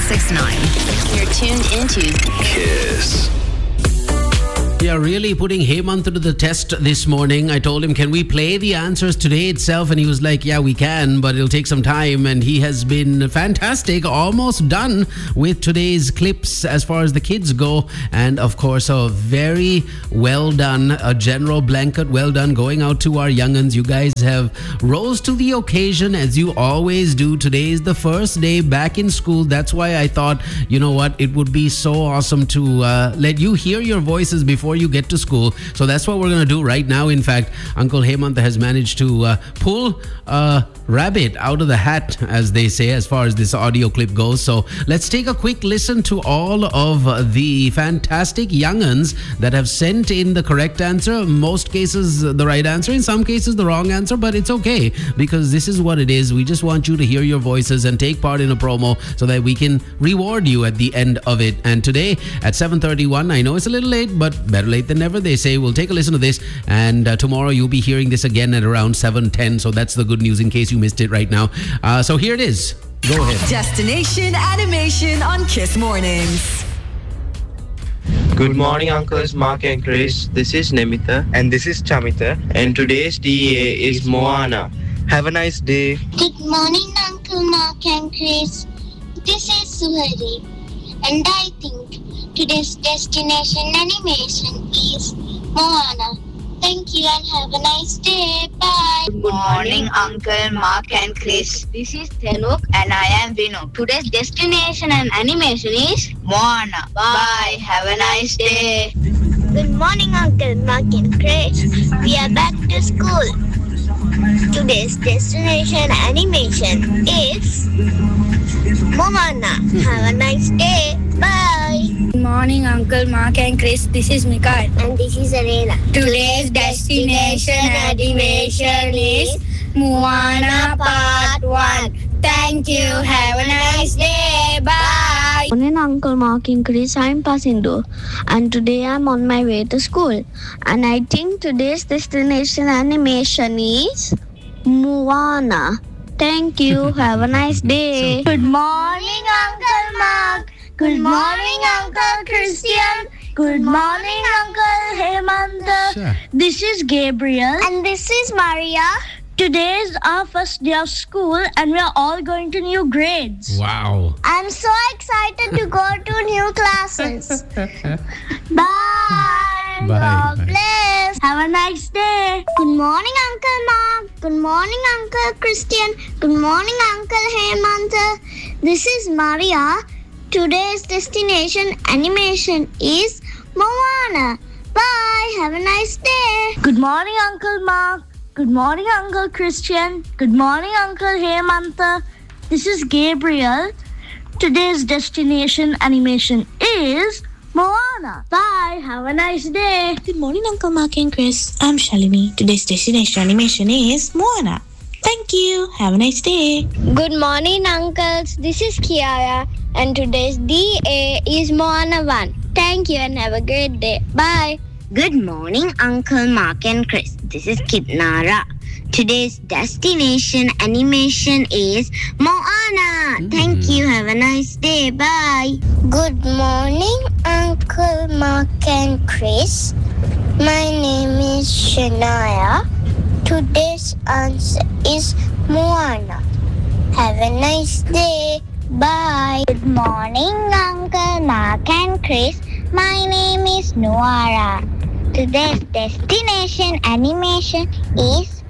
1069. You're tuned into Kiss. We are really putting Hemant to the test this morning. I told him, can we play the answers today itself? And he was like, yeah, we can, but it'll take some time. And he has been fantastic, almost done with today's clips as far as the kids go. And of course, a very well done, a general blanket, well done going out to our young'uns. You guys have rose to the occasion as you always do. Today is the first day back in school. That's why I thought, you know what, it would be so awesome to let you hear your voices before you get to school. So that's what we're going to do right now. In fact, Uncle Hemant has managed to pull a rabbit out of the hat, as they say, as far as this audio clip goes. So let's take a quick listen to all of the fantastic young'uns that have sent in the correct answer. Most cases the right answer, in some cases the wrong answer, but it's okay because this is what it is. We just want you to hear your voices and take part in a promo so that we can reward you at the end of it. And today at 7:31, I know it's a little late, but better late than never, they say. We'll take a listen to this, and tomorrow you'll be hearing this again at around 7:10. So that's the good news in case you missed it right now. So here it is. Go ahead. Destination Animation on Kiss Mornings. Good morning, uncles Mark and Chris. This is Nemitha. And this is Chamita. And today's DA is Moana. Have a nice day. Good morning, Uncle Mark and Chris. This is Suhari. And I think today's destination animation is Moana. Thank you and have a nice day. Bye. Good morning, Uncle Mark and Chris. This is Thenuk and I am Vinu. Today's destination and animation is Moana. Bye. Have a nice day. Good morning, Uncle Mark and Chris. We are back to school. Today's destination animation is Moana. Have a nice day. Bye. Good morning, Uncle Mark and Chris. This is Mikal. And this is Arena. Today's destination animation is Moana Part 1. Thank you. Have a nice day. Bye. Good morning, Uncle Mark and Chris. I'm Pasindu. And today I'm on my way to school. And I think today's destination animation is Moana. Thank you. Have a nice day. Good morning, Uncle Mark. Good morning, Uncle Christian. Good morning, Uncle Hemant. Sure. This is Gabriel. And this is Maria. Today is our first day of school and we are all going to new grades. Wow. I'm so excited to go to new classes. Bye. God bless. Have a nice day. Good morning, Uncle Mark. Good morning, Uncle Christian. Good morning, Uncle Hemant. This is Maria. Today's destination animation is Moana. Bye. Have a nice day. Good morning, Uncle Mark. Good morning, Uncle Christian. Good morning, Uncle Hemanta. This is Gabriel. Today's destination animation is Moana. Bye. Have a nice day. Good morning, Uncle Mark and Chris. I'm Shalini. Today's destination animation is Moana. Thank you. Have a nice day. Good morning, uncles. This is Kiara. And today's DA is Moana 1. Thank you and have a great day. Bye. Good morning, Uncle Mark and Chris. This is Kitnara. Today's destination animation is Moana. Thank you. Have a nice day. Bye. Good morning, Uncle Mark and Chris. My name is Shania. Today's answer is Moana. Have a nice day. Bye. Good morning, Uncle Mark and Chris. My name is Noara. Today's destination animation is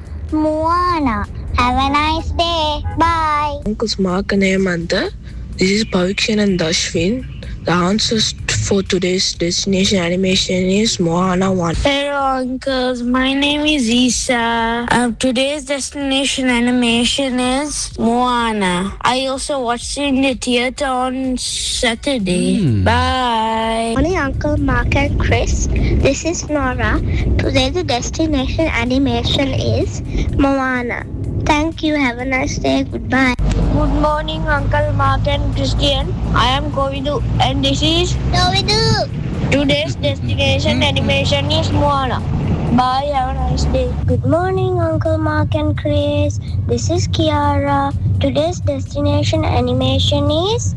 Moana. Have a nice day. Bye. Uncles Mark and Hemanta. This is Pavikshan and Dashwin. The answers for today's destination animation is Moana 1. Hello, uncles. My name is Isa. Today's destination animation is Moana. I also watched it in the theater on Saturday. Bye. Morning, Uncle Mark and Chris. This is Nora. Today the destination animation is Moana. Thank you. Have a nice day. Goodbye. Good morning, Uncle Mark and Christian. I am Kovidu and this is Kovidu. Today's destination animation is Moana. Bye, have a nice day. Good morning, Uncle Mark and Chris. This is Kiara. Today's destination animation is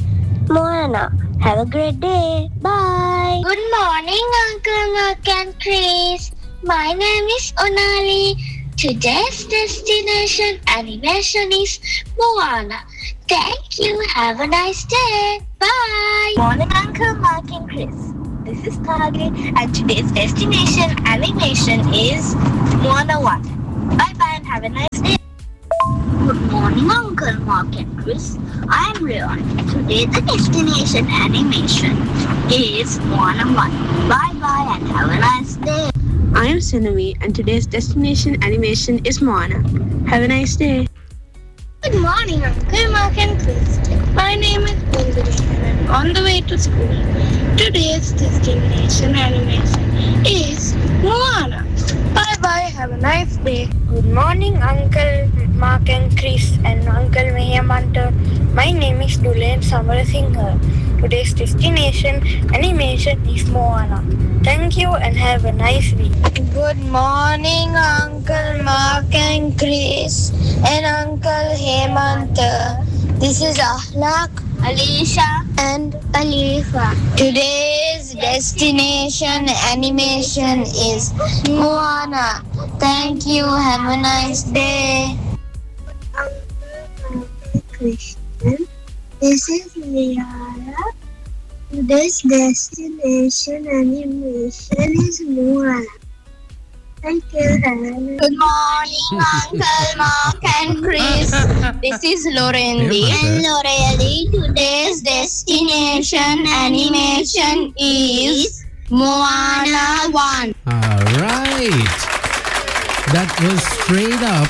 Moana. Have a great day. Bye. Good morning, Uncle Mark and Chris. My name is Onali. Today's destination animation is Moana. Thank you. Have a nice day. Bye. Morning, Uncle Mark and Chris. This is Kage, and today's destination animation is Moana 1. Bye-bye and have a nice day. Good morning, Uncle Mark and Chris. I'm Rion. Today the destination animation is Moana 1. Bye-bye and have a nice day. I am Sinami, and today's destination animation is Moana. Have a nice day. Good morning, Uncle Mark and Chris. My name is Bundari and I'm on the way to school. Today's destination animation is Moana. Bye-bye, have a nice day. Good morning, Uncle Mark and Chris and Uncle Mayamanta. My name is Dulain Samarasinghe. Today's destination animation is Moana. Thank you and have a nice week. Good morning, Uncle Mark and Chris and Uncle Hemanta. This is Ahlak, Alicia and Alifa. Today's destination animation is Moana. Thank you. Have a nice day. Uncle Christian. This is Liara. Today's destination animation is Moana. Thank you. Good morning, Uncle Mark and Chris. This is Lorendi and Lorelli. Today's destination animation is Moana 1. All right. That was straight up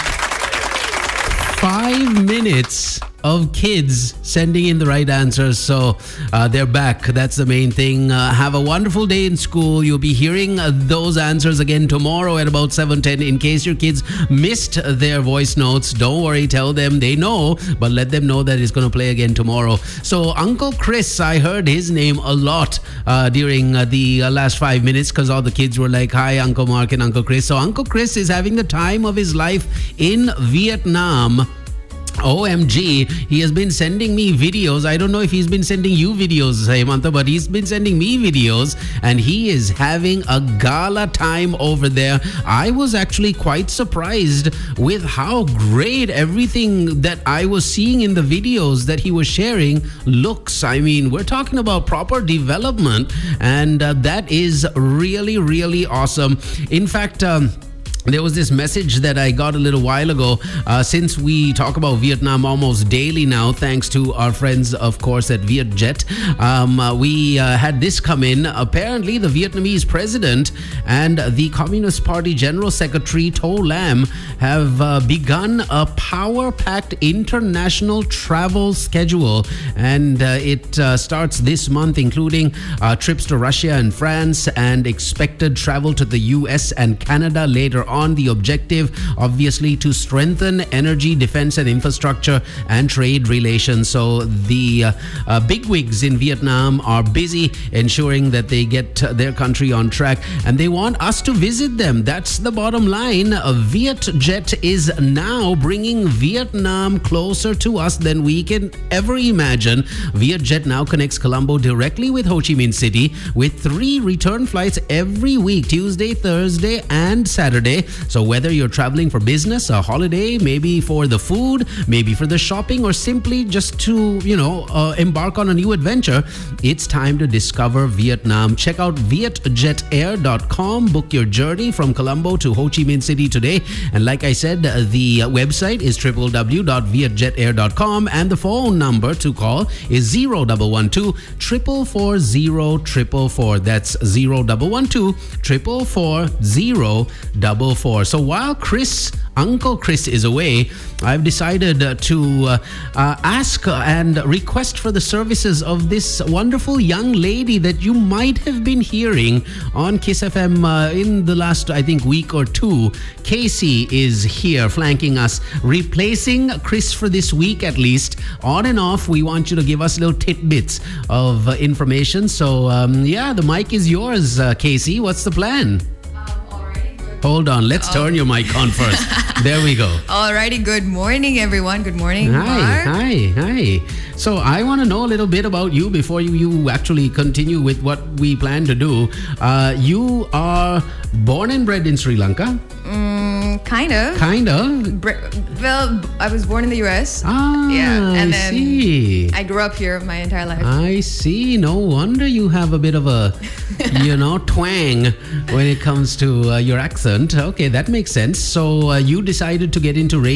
5 minutes of kids sending in the right answers. So they're back. That's the main thing. Have a wonderful day in school. You'll be hearing those answers again tomorrow at about 7:10. In case your kids missed their voice notes, don't worry. Tell them they know, but let them know that it's going to play again tomorrow. So Uncle Chris, I heard his name a lot during the last 5 minutes because all the kids were like, hi, Uncle Mark and Uncle Chris. So Uncle Chris is having the time of his life in Vietnam. OMG, he has been sending me videos. I don't know if he's been sending you videos, Hemanta, but he's been sending me videos and he is having a gala time over there. I was actually quite surprised with how great everything that I was seeing in the videos that he was sharing looks. I mean, we're talking about proper development and that is really, really awesome. In fact, there was this message that I got a little while ago. Since we talk about Vietnam almost daily now, thanks to our friends, of course, at Vietjet, we had this come in. Apparently, the Vietnamese president and the Communist Party General Secretary To Lam have begun a power-packed international travel schedule. And it starts this month, including trips to Russia and France and expected travel to the US and Canada later on. The objective, obviously, to strengthen energy, defense and infrastructure and trade relations. So the bigwigs in Vietnam are busy ensuring that they get their country on track and they want us to visit them. That's the bottom line. Vietjet is now bringing Vietnam closer to us than we can ever imagine. Vietjet now connects Colombo directly with Ho Chi Minh City with 3 return flights every week, Tuesday, Thursday and Saturday. So whether you're traveling for business, a holiday, maybe for the food, maybe for the shopping, or simply just to, embark on a new adventure, it's time to discover Vietnam. Check out vietjetair.com. Book your journey from Colombo to Ho Chi Minh City today. And like I said, the website is www.vietjetair.com and the phone number to call is 0112 440 444. That's 0112 440 444. So while Uncle Chris is away, I've decided to ask and request for the services of this wonderful young lady that you might have been hearing on Kiss FM in the last, I think, week or two. Casey is here flanking us, replacing Chris for this week at least. On and off, we want you to give us little tidbits of information. So, the mic is yours, Casey. What's the plan? Hold on, let's turn your mic on first. There we go. Alrighty, good morning, everyone. Good morning, Mark. Hi. So I want to know a little bit about you before you actually continue with what we plan to do. You are born and bred in Sri Lanka? Kind of. Well, I was born in the US. And then I grew up here my entire life. I see. No wonder you have a bit of a, twang when it comes to your accent. Okay, that makes sense. So you decided to get into radio